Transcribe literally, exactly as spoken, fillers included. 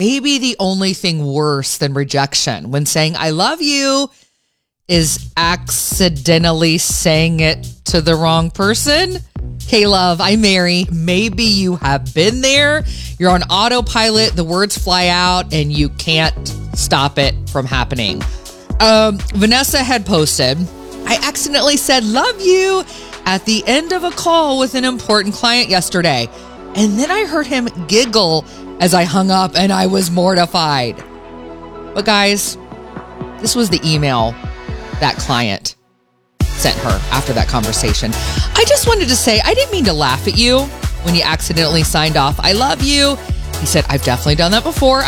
maybe the only thing worse than rejection when saying I love you is accidentally saying it to the wrong person. Hey, love, I'm Mary. Maybe you have been there. You're on autopilot. The words fly out and you can't stop it from happening. Um, Vanessa had posted, I accidentally said love you at the end of a call with an important client yesterday. And then I heard him giggle as I hung up and I was mortified. But guys, this was the email that client sent her after that conversation. I just wanted to say, I didn't mean to laugh at you when you accidentally signed off I love you. He said, I've definitely done that before.